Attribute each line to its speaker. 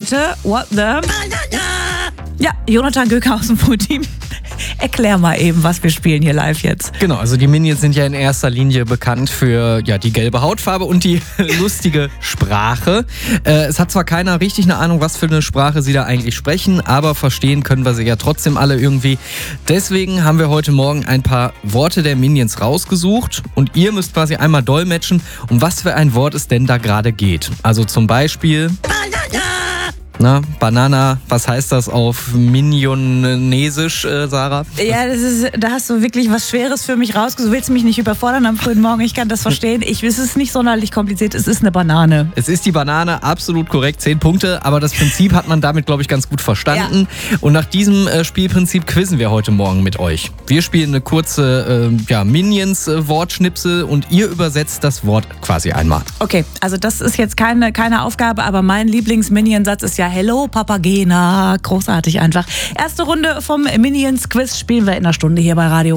Speaker 1: heute What the... Ja, Jonathan Göker aus dem Pro-Team. Erklär mal eben, was wir spielen hier live jetzt.
Speaker 2: Genau, also die Minions sind ja in erster Linie bekannt für die gelbe Hautfarbe und die lustige Sprache. Es hat zwar keiner richtig eine Ahnung, was für eine Sprache sie da eigentlich sprechen, aber verstehen können wir sie ja trotzdem alle irgendwie. Deswegen haben wir heute Morgen ein paar Worte der Minions rausgesucht und ihr müsst quasi einmal dolmetschen, um was für ein Wort es denn da gerade geht. Also zum Beispiel... Banana, was heißt das auf Minionesisch, Sarah?
Speaker 1: Ja, da hast du wirklich was Schweres für mich rausgesucht. Du willst mich nicht überfordern am frühen Morgen, ich kann das verstehen. Es ist nicht sonderlich kompliziert, es ist eine Banane.
Speaker 2: Es ist die Banane, absolut korrekt, 10 Punkte, aber das Prinzip hat man damit, glaube ich, ganz gut verstanden. Ja. Und nach diesem Spielprinzip quizzen wir heute Morgen mit euch. Wir spielen eine kurze Minions-Wortschnipsel und ihr übersetzt das Wort quasi einmal.
Speaker 1: Okay, also das ist jetzt keine Aufgabe, aber mein Lieblings-Minion-Satz ist ja Hello, Papagena. Großartig einfach. Erste Runde vom Minions-Quiz spielen wir in einer Stunde hier bei Radio.